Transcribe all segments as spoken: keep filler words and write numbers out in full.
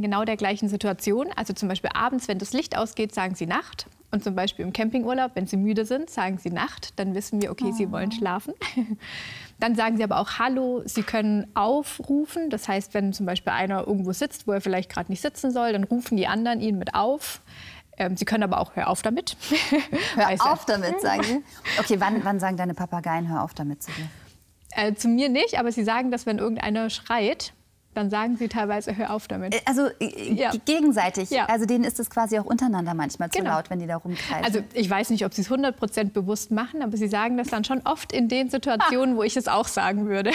genau der gleichen Situation. Also zum Beispiel abends, wenn das Licht ausgeht, sagen sie Nacht. Und zum Beispiel im Campingurlaub, wenn sie müde sind, sagen sie Nacht. Dann wissen wir, okay, oh. sie wollen schlafen. Dann sagen sie aber auch Hallo. Sie können aufrufen. Das heißt, wenn zum Beispiel einer irgendwo sitzt, wo er vielleicht gerade nicht sitzen soll, dann rufen die anderen ihn mit auf. Ähm, sie können aber auch Hör auf damit. Hör auf damit, sagen sie? Okay, wann, wann sagen deine Papageien Hör auf damit zu dir? Äh, zu mir nicht, aber sie sagen, dass wenn irgendeiner schreit, dann sagen sie teilweise, hör auf damit. Also ja. gegenseitig. Ja. Also denen ist es quasi auch untereinander manchmal zu genau. laut, wenn die da rumkreischen. Also ich weiß nicht, ob sie es hundert Prozent bewusst machen, aber sie sagen das dann schon oft in den Situationen, ah. wo ich es auch sagen würde.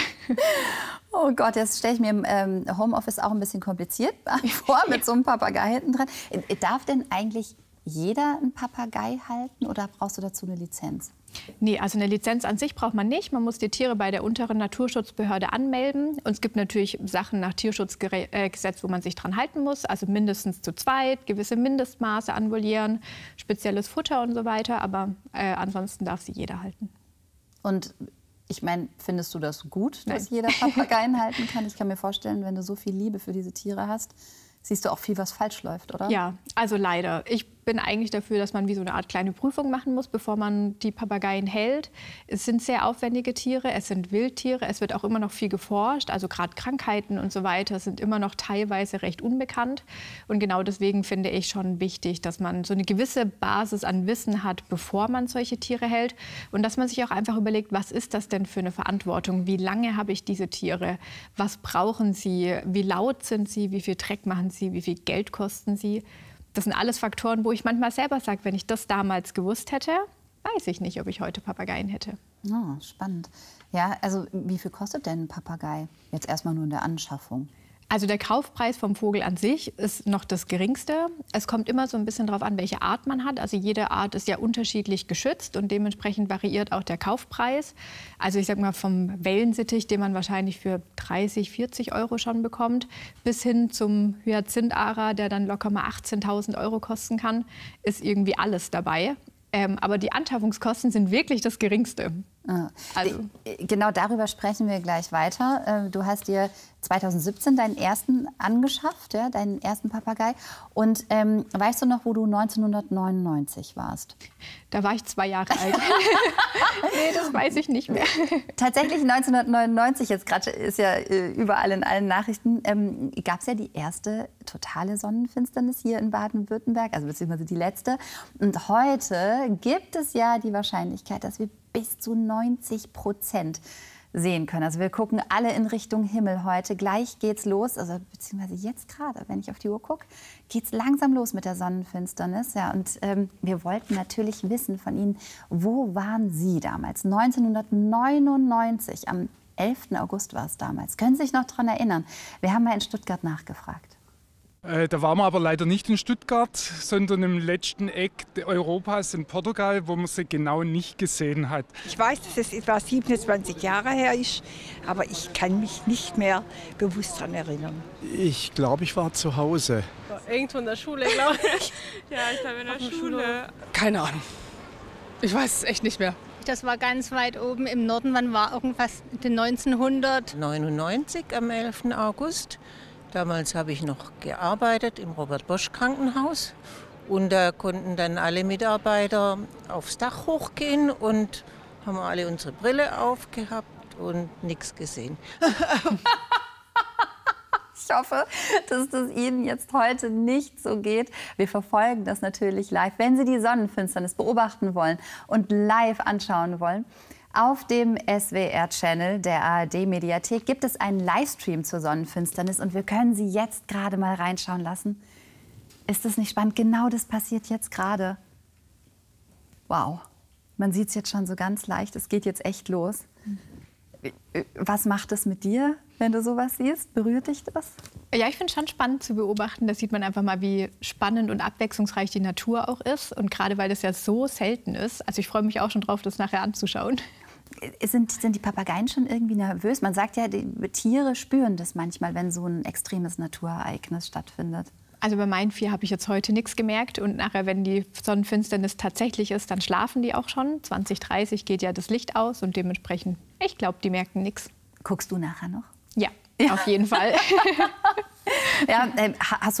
Oh Gott, das stelle ich mir im ähm, Homeoffice auch ein bisschen kompliziert vor, mit so einem Papagei hinten dran. Darf denn eigentlich jeder einen Papagei halten oder brauchst du dazu eine Lizenz? Nee, also eine Lizenz an sich braucht man nicht. Man muss die Tiere bei der unteren Naturschutzbehörde anmelden. Und es gibt natürlich Sachen nach Tierschutzgesetz, wo man sich dran halten muss. Also mindestens zu zweit, gewisse Mindestmaße an Volieren, spezielles Futter und so weiter. Aber äh, ansonsten darf sie jeder halten. Und ich meine, findest du das gut, dass Nein. jeder Papageien halten kann? Ich kann mir vorstellen, wenn du so viel Liebe für diese Tiere hast, siehst du auch viel, was falsch läuft, oder? Ja, also leider. Ich bin eigentlich dafür, dass man wie so eine Art kleine Prüfung machen muss, bevor man die Papageien hält. Es sind sehr aufwendige Tiere, es sind Wildtiere, es wird auch immer noch viel geforscht. Also gerade Krankheiten und so weiter sind immer noch teilweise recht unbekannt. Und genau deswegen finde ich schon wichtig, dass man so eine gewisse Basis an Wissen hat, bevor man solche Tiere hält. Und dass man sich auch einfach überlegt, was ist das denn für eine Verantwortung? Wie lange habe ich diese Tiere? Was brauchen sie? Wie laut sind sie? Wie viel Dreck machen sie? Wie viel Geld kosten sie? Das sind alles Faktoren, wo ich manchmal selber sage, wenn ich das damals gewusst hätte, weiß ich nicht, ob ich heute Papageien hätte. Oh, spannend. Ja, also wie viel kostet denn ein Papagei? Jetzt erstmal nur in der Anschaffung. Also der Kaufpreis vom Vogel an sich ist noch das geringste. Es kommt immer so ein bisschen darauf an, welche Art man hat. Also jede Art ist ja unterschiedlich geschützt und dementsprechend variiert auch der Kaufpreis. Also ich sag mal vom Wellensittich, den man wahrscheinlich für dreißig, vierzig Euro schon bekommt, bis hin zum Hyazinthara, der dann locker mal achtzehntausend Euro kosten kann, ist irgendwie alles dabei. Ähm, aber die Anschaffungskosten sind wirklich das geringste. Also. Genau darüber sprechen wir gleich weiter. Du hast dir zweitausendsiebzehn deinen ersten angeschafft, ja, deinen ersten Papagei. Und ähm, weißt du noch, wo du neunzehnhundertneunundneunzig warst? Da war ich zwei Jahre alt. Nee, das weiß ich nicht mehr. Tatsächlich neunzehnhundertneunundneunzig, jetzt gerade ist ja äh, überall in allen Nachrichten, ähm, gab es ja die erste totale Sonnenfinsternis hier in Baden-Württemberg, also beziehungsweise die letzte. Und heute gibt es ja die Wahrscheinlichkeit, dass wir bis zu neunzig Prozent sehen können. Also wir gucken alle in Richtung Himmel heute. Gleich geht's los, also beziehungsweise jetzt gerade, wenn ich auf die Uhr gucke, geht's langsam los mit der Sonnenfinsternis. Ja, und ähm, wir wollten natürlich wissen von Ihnen, wo waren Sie damals? neunzehnhundertneunundneunzig, am elften August war es damals. Können Sie sich noch daran erinnern? Wir haben mal in Stuttgart nachgefragt. Äh, da waren wir aber leider nicht in Stuttgart, sondern im letzten Eck Europas in Portugal, wo man sie genau nicht gesehen hat. Ich weiß, dass es etwa siebenundzwanzig Jahre her ist, aber ich kann mich nicht mehr bewusst daran erinnern. Ich glaube, ich war zu Hause. Irgendwo in der Schule, glaube ich. Ja, ich glaube in der Schule. Schule. Keine Ahnung. Ich weiß es echt nicht mehr. Das war ganz weit oben im Norden. Wann war irgendwas? neunzehnhundertneunundneunzig am elften August. Damals habe ich noch gearbeitet im Robert-Bosch-Krankenhaus. Und da konnten dann alle Mitarbeiter aufs Dach hochgehen und haben alle unsere Brille aufgehabt und nichts gesehen. Ich hoffe, dass das Ihnen jetzt heute nicht so geht. Wir verfolgen das natürlich live. Wenn Sie die Sonnenfinsternis beobachten wollen und live anschauen wollen, auf dem S W R-Channel der A R D-Mediathek gibt es einen Livestream zur Sonnenfinsternis und wir können Sie jetzt gerade mal reinschauen lassen. Ist das nicht spannend? Genau das passiert jetzt gerade. Wow, man sieht es jetzt schon so ganz leicht. Es geht jetzt echt los. Was macht es mit dir, wenn du sowas siehst? Berührt dich das? Ja, ich finde es schon spannend zu beobachten. Da sieht man einfach mal, wie spannend und abwechslungsreich die Natur auch ist. Und gerade weil das ja so selten ist. Also ich freue mich auch schon drauf, das nachher anzuschauen. Sind, sind die Papageien schon irgendwie nervös? Man sagt ja, die Tiere spüren das manchmal, wenn so ein extremes Naturereignis stattfindet. Also bei meinen vier habe ich jetzt heute nichts gemerkt. Und nachher, wenn die Sonnenfinsternis tatsächlich ist, dann schlafen die auch schon. zwanzig, dreißig geht ja das Licht aus und dementsprechend, ich glaube, die merken nichts. Guckst du nachher noch? Ja, ja. Auf jeden Fall. Ja, äh, hast